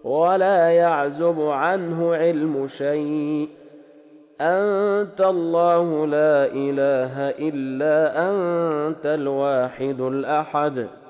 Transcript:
ولا يعزب عنه علم شيء. أنت الله لا إله إلا أنت الواحد الأحد